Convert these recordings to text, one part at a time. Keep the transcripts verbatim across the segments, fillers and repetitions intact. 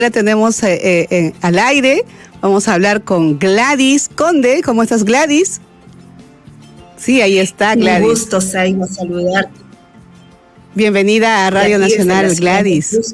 Ahora tenemos eh, eh, eh, al aire, vamos a hablar con Gladys Conde. ¿Cómo estás, Gladys? Sí, ahí está, Gladys. Un gusto, Saiba, saludarte. Bienvenida a Radio Nacional, Gladys.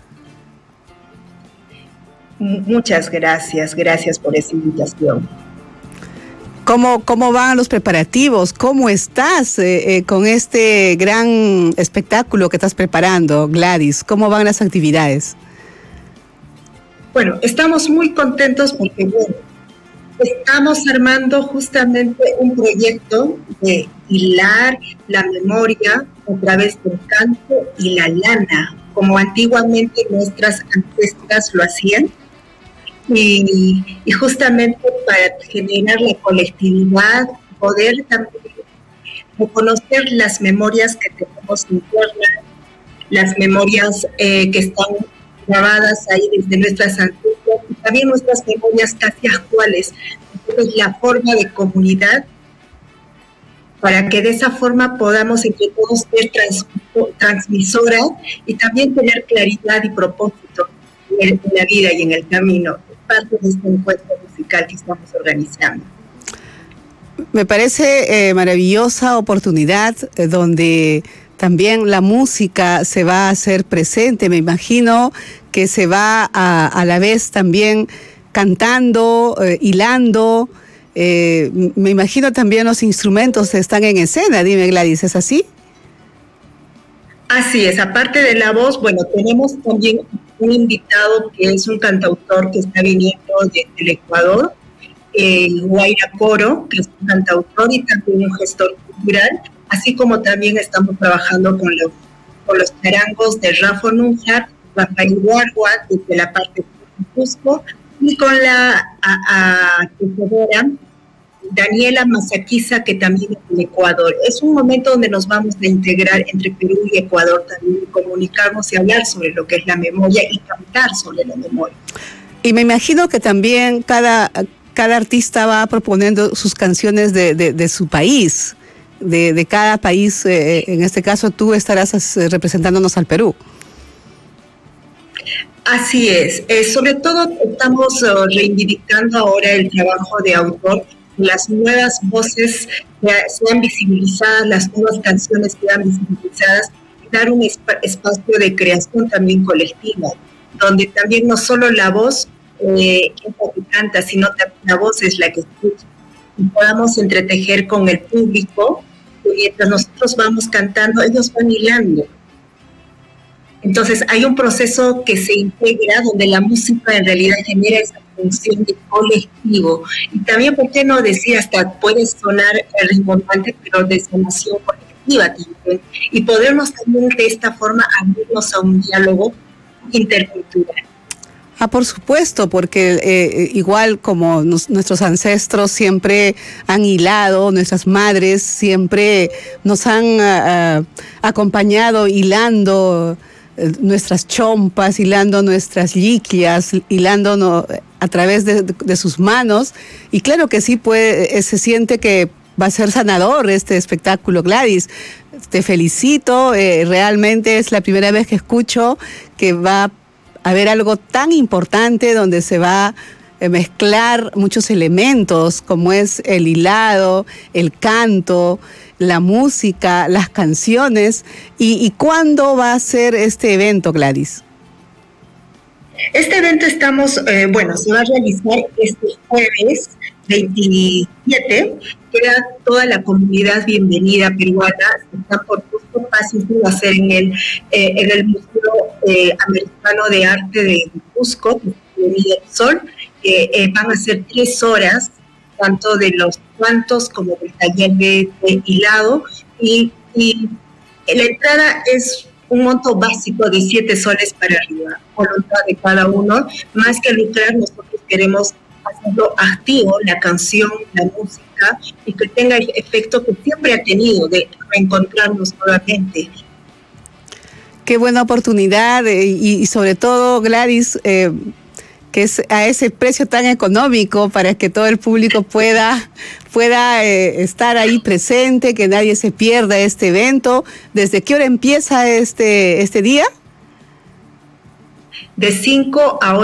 Muchas gracias, gracias por esa invitación. ¿Cómo, cómo van los preparativos? ¿Cómo estás eh, eh, con este gran espectáculo que estás preparando, Gladys? ¿Cómo van las actividades? Bueno, estamos muy contentos porque, bueno, estamos armando justamente un proyecto de hilar la memoria a través del canto y la lana, como antiguamente nuestras ancestras lo hacían. Y, y justamente para generar la colectividad, poder también reconocer las memorias que tenemos internas, las memorias eh, que están grabadas ahí desde nuestras ancestras y también nuestras memorias casi actuales. Entonces, la forma de comunidad, para que de esa forma podamos entre todos ser trans, transmisoras y también tener claridad y propósito en la vida y en el camino. Parte de este encuentro musical que estamos organizando. Me parece eh, maravillosa oportunidad eh, donde también la música se va a hacer presente. Me imagino que se va a, a la vez también cantando, eh, hilando. Eh, me imagino también los instrumentos están en escena. Dime, Gladys, ¿es así? Así es, aparte de la voz, bueno, tenemos también un invitado que es un cantautor que está viniendo de, del Ecuador, eh, Guaira Coro, que es un cantautor y también un gestor cultural, así como también estamos trabajando con los, con los charangos de Rafa Nújar, Rafael Guargua, desde la parte de Cusco, y con la tejedora Daniela Mazaquiza, que también es del Ecuador. Es un momento donde nos vamos a integrar entre Perú y Ecuador también, y comunicarnos y hablar sobre lo que es la memoria y cantar sobre la memoria. Y me imagino que también cada, cada artista va proponiendo sus canciones de, de, de su país, de, de cada país. Eh, en este caso tú estarás representándonos al Perú. Así es. Eh, sobre todo estamos uh, reivindicando ahora el trabajo de autor, las nuevas voces que sean visibilizadas, las nuevas canciones sean visibilizadas, y dar un esp- espacio de creación también colectiva, donde también no solo la voz eh, es la que canta, sino también la voz es la que escucha, y podamos entretejer con el público, y mientras nosotros vamos cantando, ellos van hilando. Entonces hay un proceso que se integra donde la música en realidad genera esa función de colectivo. Y también, ¿por qué no decir? Hasta puede sonar rimbombante, pero de sanación colectiva también. Y podernos también de esta forma abrirnos a un diálogo intercultural. Ah, por supuesto, porque eh, igual como nos, nuestros ancestros siempre han hilado, nuestras madres siempre nos han uh, acompañado hilando nuestras chompas, hilando nuestras liquias, hilando no, a través de, de sus manos, y claro que sí puede, se siente que va a ser sanador este espectáculo, Gladys. Te felicito, eh, realmente es la primera vez que escucho que va a haber algo tan importante donde se va a mezclar muchos elementos como es el hilado, el canto, la música, las canciones. ¿Y, y cuándo va a ser este evento, Gladys? Este evento estamos, eh, bueno, se va a realizar este jueves veintisiete. Queda toda la comunidad bienvenida peruana. Están por justo fácil, va a ser en el, eh, en el Museo eh, Americano de Arte de Cusco, de Villa del Sol, que eh, van a ser tres horas, tanto de los cantos como del taller de, de hilado, y, y la entrada es un monto básico de siete soles para arriba, voluntad de cada uno. Más que lucrar, nosotros queremos hacerlo activo, la canción, la música, y que tenga el efecto que siempre ha tenido de reencontrarnos nuevamente. Qué buena oportunidad, eh, y, y sobre todo, Gladys, eh, que es a ese precio tan económico para que todo el público pueda, pueda eh, estar ahí presente, que nadie se pierda este evento. ¿Desde qué hora empieza este, este día? de cinco a